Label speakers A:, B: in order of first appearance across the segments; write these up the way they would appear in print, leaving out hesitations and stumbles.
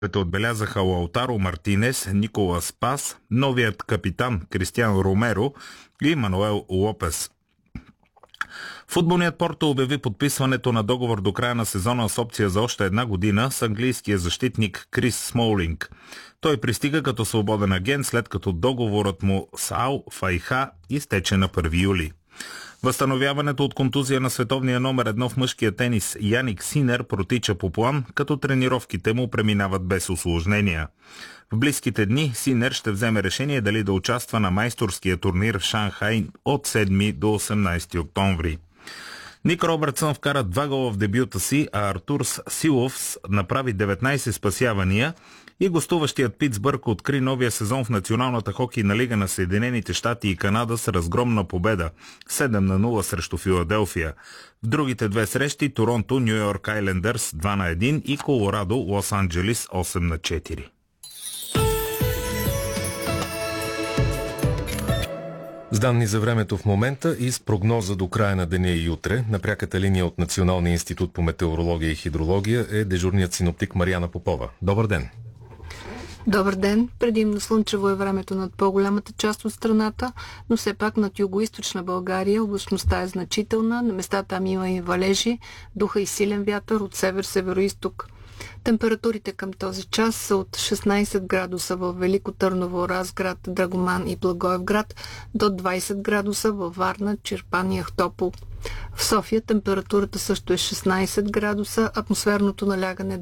A: като отбелязаха Лаутаро Мартинес, Николас Пас, новият капитан Кристиан Ромеро и Мануел Лопес. Футболният Порто обяви подписването на договор до края на сезона с опция за още една година с английския защитник Крис Смолинг. Той пристига като свободен агент, след като договорът му с Ал Файха изтече на 1 юли. Възстановяването от контузия на световния номер 1 в мъжкия тенис Яник Синер протича по план, като тренировките му преминават без усложнения. В близките дни Синер ще вземе решение дали да участва на майсторския турнир в Шанхай от 7 до 18 октомври. Ник Робъртсън вкара 2 гола в дебюта си, а Артурс Силовс направи 19 спасявания и гостуващият Питсбърг откри новия сезон в Националната хокейна лига на Съединените щати и Канада с разгромна победа 7-0 срещу Филаделфия. В другите две срещи Торонто, Ню Йорк Айлендърс 2-1 и Колорадо, Лос Анджелис 8-4.
B: С данни за времето в момента и с прогноза до края на деня и утре, на пряката линия от Националния институт по метеорология и хидрология е дежурният синоптик Мариана Попова. Добър ден!
C: Добър ден! Предимно слънчево е времето над по-голямата част от страната, но все пак над югоизточна България облачността е значителна, на места там има и валежи, духа и силен вятър от север-североизток. Температурите към този час са от 16 градуса в Велико Търново, Разград, Драгоман и Благоевград до 20 градуса във Варна, Чирпан и Ахтопол. В София температурата също е 16 градуса, атмосферното налягане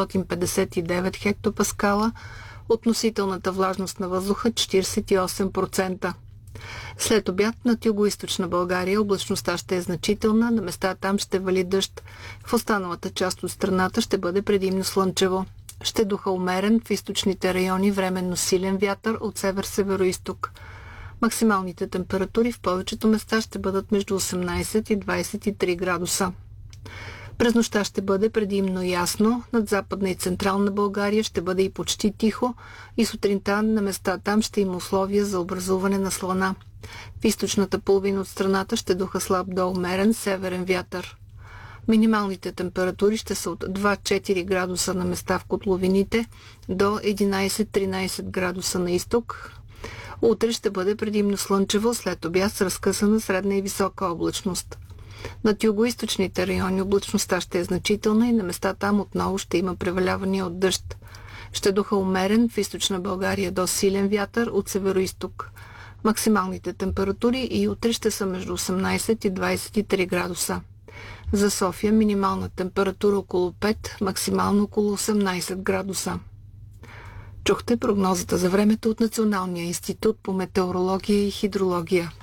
C: 959 хектопаскала, относителната влажност на въздуха 48%. След обяд над югоизточна България облачността ще е значителна, на места там ще вали дъжд. В останалата част от страната ще бъде предимно слънчево. Ще духа умерен, в източните райони временно силен вятър от север-североизток. Максималните температури в повечето места ще бъдат между 18 и 23 градуса. През нощта ще бъде предимно ясно, над Западна и Централна България ще бъде и почти тихо и сутринта на места там ще има условия за образуване на слана. В източната половина от страната ще духа слаб до умерен северен вятър. Минималните температури ще са от 2-4 градуса на места в котловините до 11-13 градуса на изток. Утре ще бъде предимно слънчево, след обяд с разкъсана средна и висока облачност. Над югоизточните райони облачността ще е значителна и на места там отново ще има превалявания от дъжд. Ще духа умерен, в източна България до силен вятър от североизток. Максималните температури и утре ще са между 18 и 23 градуса. За София минимална температура около 5, максимално около 18 градуса. Чухте прогнозата за времето от Националния институт по метеорология и хидрология.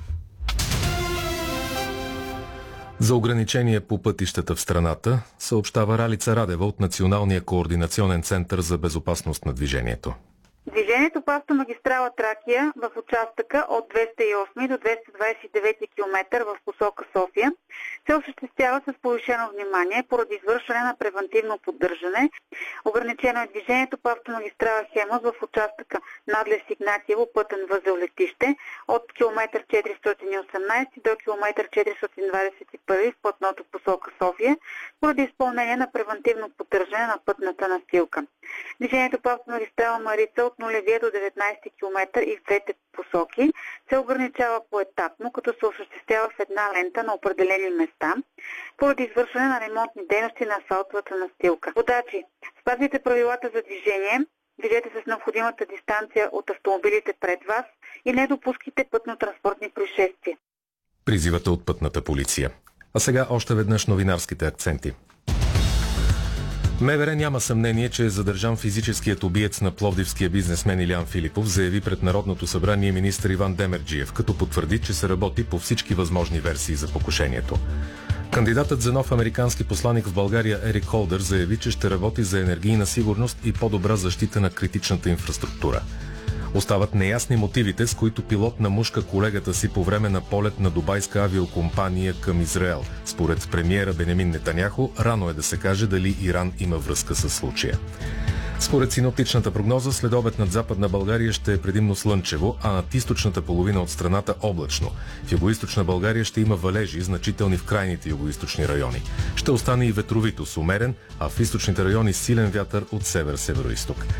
B: За ограничение по пътищата в страната съобщава Ралица Радева от Националния координационен център за безопасност на движението.
D: Движението по автомагистрала Тракия в участъка от 208 до 229 км в посока София се осъществява с повишено внимание поради извършване на превантивно поддържане. Ограничено е движението по автомагистрала Хемус в участъка Надлез Игнатиево, пътен възел Летище от км 418 до км 421 в пътното посока София поради изпълнение на превантивно поддържане на пътната настилка. Движението по автомагистрала Марица от 0 до 19 км и в двете посоки се ограничава поетапно, като се осъществява в една лента на определени места, поради извършване на ремонтни дейности на асфалтовата настилка. Водачи, спазвайте правилата за движение, движете се с необходимата дистанция от автомобилите пред вас и не допускайте пътно-транспортни происшествия.
B: Призивата от пътната полиция. А сега още веднъж новинарските акценти. МВР няма съмнение, че е задържан физическият убиец на пловдивския бизнесмен Илиян Филипов, заяви пред Народното събрание министър Иван Демерджиев, като потвърди, че се работи по всички възможни версии за покушението. Кандидатът за нов американски посланик в България Ерик Холдър заяви, че ще работи за енергийна сигурност и по-добра защита на критичната инфраструктура. Остават неясни мотивите, с които пилот намушка колегата си по време на полет на дубайска авиокомпания към Израел. Според премиера Бенямин Нетаняху, рано е да се каже дали Иран има връзка с случая. Според синоптичната прогноза, след обед над Западна България ще е предимно слънчево, а над източната половина от страната облачно. В югоизточна България ще има валежи, значителни в крайните югоизточни райони. Ще остане и ветровито с умерен, а в източните райони силен вятър от север-североизток.